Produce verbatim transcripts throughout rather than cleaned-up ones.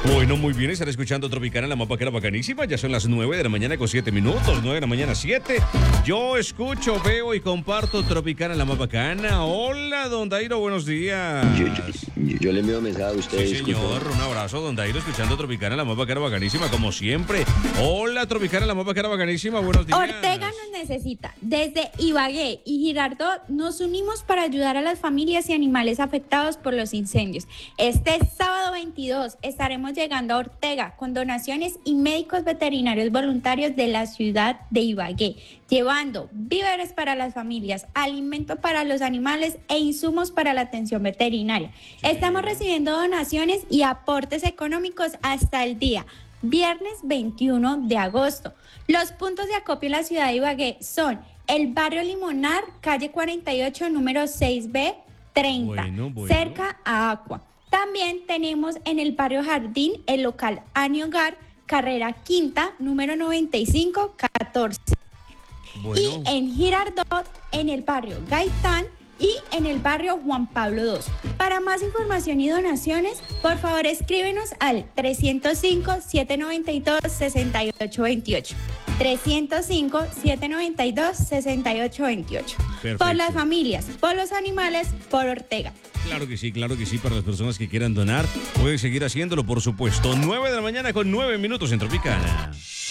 Bueno, muy bien, estar escuchando Tropicana, la más vaquera bacanísima. Ya son las nueve de la mañana con siete minutos, nueve de la mañana siete. Yo escucho, veo y comparto Tropicana, la más bacana. Hola, don Dairo, buenos días. Yo, yo, yo le envío mensaje a usted. Sí, señor, un abrazo, don Dairo, escuchando Tropicana, la más vaquera bacanísima, como siempre. Hola, Tropicana, la más vaquera bacanísima, buenos días. Ortega nos necesita. Desde Ibagué y Girardot nos unimos para ayudar a las familias y animales afectados por los incendios. Este sábado veintidós estaremos llegando a Ortega con donaciones y médicos veterinarios voluntarios de la ciudad de Ibagué, llevando víveres para las familias, alimento para los animales e insumos para la atención veterinaria. Estamos recibiendo donaciones y aportes económicos hasta el día viernes veintiuno de agosto. Los puntos de acopio en la ciudad de Ibagué son el barrio Limonar, calle cuarenta y ocho, número seis B treinta, bueno, bueno. cerca a Aqua. También tenemos en el barrio Jardín el local Ani Hogar, carrera quinta, número noventa y cinco catorce. Bueno. Y en Girardot, en el barrio Gaitán y en el barrio Juan Pablo segundo. Para más información y donaciones, por favor escríbenos al trescientos cinco, setecientos noventa y dos, sesenta y ocho veintiocho. trescientos cinco, setecientos noventa y dos, sesenta y ocho veintiocho. Perfecto. Por las familias, por los animales, por Ortega. Claro que sí, claro que sí, para las personas que quieran donar, pueden seguir haciéndolo, por supuesto. nueve de la mañana con nueve minutos en Tropicana.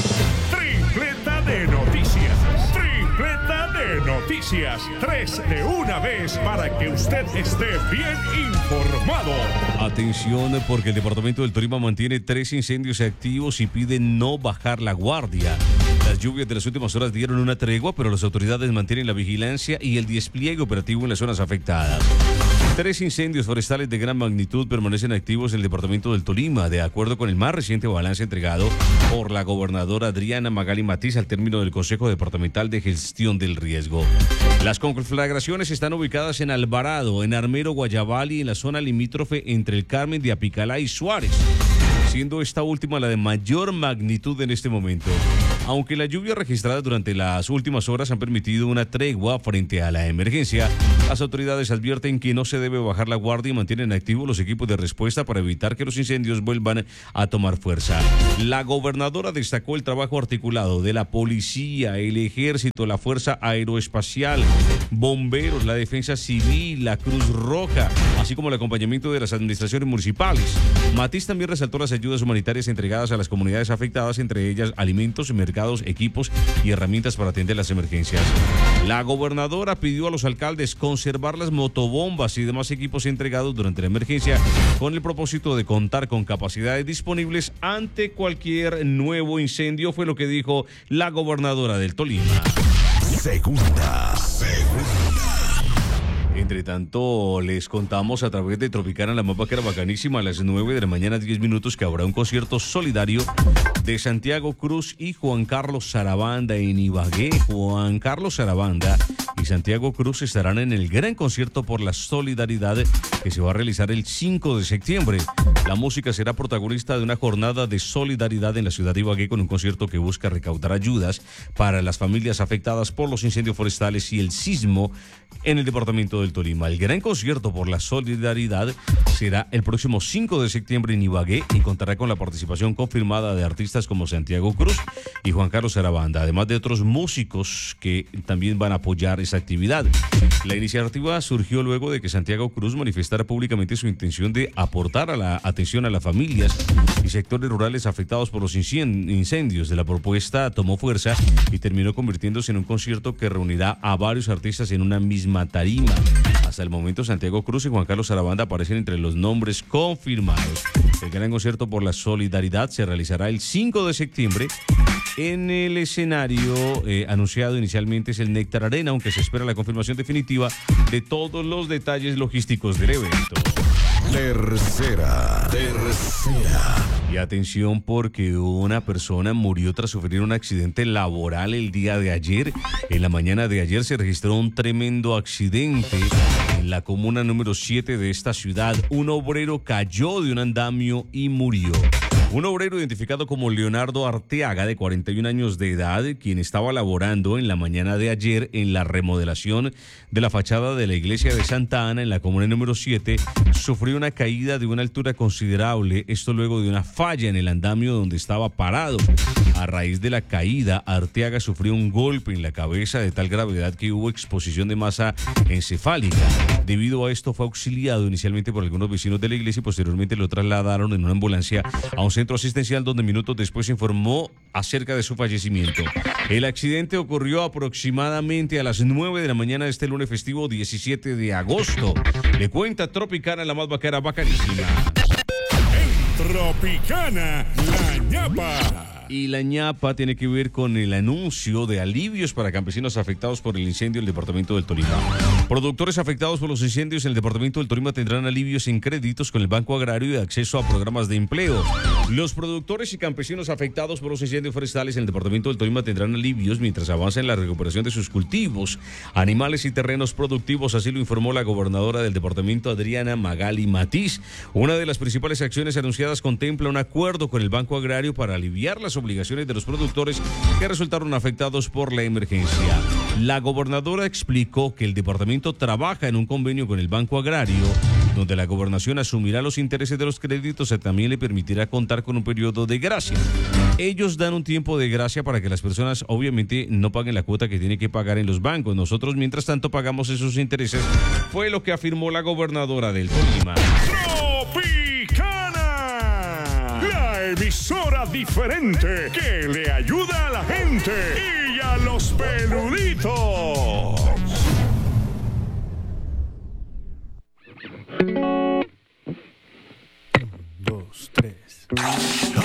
Tripleta de noticias. Tripleta de noticias. Tres de una vez para que usted esté bien informado. Atención, porque el departamento del Tolima mantiene tres incendios activos y pide no bajar la guardia. Las lluvias de las últimas horas dieron una tregua, pero las autoridades mantienen la vigilancia y el despliegue operativo en las zonas afectadas. Tres incendios forestales de gran magnitud permanecen activos en el departamento del Tolima, de acuerdo con el más reciente balance entregado por la gobernadora Adriana Magali Matiz al término del Consejo Departamental de Gestión del Riesgo. Las conflagraciones están ubicadas en Alvarado, en Armero, Guayabal y en la zona limítrofe entre el Carmen de Apicalá y Suárez, siendo esta última la de mayor magnitud en este momento. Aunque la lluvia registrada durante las últimas horas han permitido una tregua frente a la emergencia, las autoridades advierten que no se debe bajar la guardia y mantienen activos los equipos de respuesta para evitar que los incendios vuelvan a tomar fuerza. La gobernadora destacó el trabajo articulado de la policía, el ejército, la Fuerza Aeroespacial, bomberos, la defensa civil, la Cruz Roja, así como el acompañamiento de las administraciones municipales. Matiz también resaltó las ayudas humanitarias entregadas a las comunidades afectadas, entre ellas alimentos, mercados, equipos y herramientas para atender las emergencias. La gobernadora pidió a los alcaldes conservar las motobombas y demás equipos entregados durante la emergencia con el propósito de contar con capacidades disponibles ante cualquier nuevo incendio, fue lo que dijo la gobernadora del Tolima. Segunda, segunda. Entre tanto, les contamos a través de Tropicana, la más vaquera bacanísima, a las nueve de la mañana, diez minutos, que habrá un concierto solidario de Santiago Cruz y Juan Carlos Sarabanda en Ibagué. Juan Carlos Sarabanda y Santiago Cruz estarán en el gran concierto por la solidaridad que se va a realizar el cinco de septiembre. La música será protagonista de una jornada de solidaridad en la ciudad de Ibagué con un concierto que busca recaudar ayudas para las familias afectadas por los incendios forestales y el sismo en el departamento del Tolima. El gran concierto por la solidaridad será el próximo cinco de septiembre en Ibagué y contará con la participación confirmada de artistas como Santiago Cruz y Juan Carlos Sarabanda, además de otros músicos que también van a apoyar esa actividad. La iniciativa surgió luego de que Santiago Cruz manifestara públicamente su intención de aportar a la atención a las familias y sectores rurales afectados por los incendios. De la propuesta tomó fuerza y terminó convirtiéndose en un concierto que reunirá a varios artistas en una misma tarima. Hasta el momento, Santiago Cruz y Juan Carlos Sarabanda aparecen entre los nombres confirmados. El gran concierto por la solidaridad se realizará el cinco de septiembre en el escenario eh, anunciado inicialmente es el Néctar Arena, aunque se espera la confirmación definitiva de todos los detalles logísticos del evento. Tercera, tercera. Y atención, porque una persona murió tras sufrir un accidente laboral el día de ayer. En la mañana de ayer se registró un tremendo accidente en la comuna número siete de esta ciudad. Un obrero cayó de un andamio y murió. Un obrero identificado como Leonardo Arteaga, de cuarenta y un años de edad, quien estaba laborando en la mañana de ayer en la remodelación de la fachada de la iglesia de Santa Ana en la comuna número siete, sufrió una caída de una altura considerable, esto luego de una falla en el andamio donde estaba parado. A raíz de la caída, Arteaga sufrió un golpe en la cabeza de tal gravedad que hubo exposición de masa encefálica. Debido a esto fue auxiliado inicialmente por algunos vecinos de la iglesia y posteriormente lo trasladaron en una ambulancia a un centro asistencial donde minutos después se informó acerca de su fallecimiento. El accidente ocurrió aproximadamente a las nueve de la mañana de este lunes festivo diecisiete de agosto. Le cuenta Tropicana, la más bacana, bacanísima. En Tropicana, la ñapa. Y la ñapa tiene que ver con el anuncio de alivios para campesinos afectados por el incendio en el departamento del Tolima. Productores afectados por los incendios en el departamento del Tolima tendrán alivios en créditos con el Banco Agrario y acceso a programas de empleo. Los productores y campesinos afectados por los incendios forestales en el departamento del Tolima tendrán alivios mientras avanza en la recuperación de sus cultivos, animales y terrenos productivos, así lo informó la gobernadora del departamento, Adriana Magali Matiz. Una de las principales acciones anunciadas contempla un acuerdo con el Banco Agrario para aliviar las obligaciones de los productores que resultaron afectados por la emergencia. La gobernadora explicó que el departamento trabaja en un convenio con el Banco Agrario, donde la gobernación asumirá los intereses de los créditos y también le permitirá contar con un periodo de gracia. Ellos dan un tiempo de gracia para que las personas obviamente no paguen la cuota que tienen que pagar en los bancos. Nosotros, mientras tanto, pagamos esos intereses, fue lo que afirmó la gobernadora del Tolima. Emisora diferente que le ayuda a la gente y a los peluditos.